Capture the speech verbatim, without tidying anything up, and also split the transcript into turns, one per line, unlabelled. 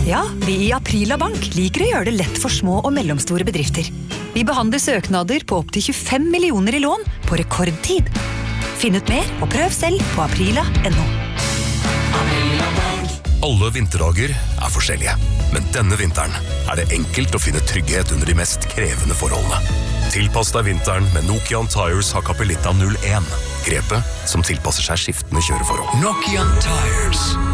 Ja, vi i Aprila Bank liker å gjøre det lett for små og mellomstore bedrifter. Vi behandler søknader på opp til tjuefem millioner i lån på rekordtid. Finn ut mer og prøv selv på aprila punktum no.
Alle vinterdager er forskjellige, men denne vinteren er det enkelt å finne trygghet under de mest krevende forholdene. Tilpass deg vinteren med Nokian Tires Hakkapeliitta null en. Grepet som tilpasser seg skiftende kjøreforhold.
Nokian Tires.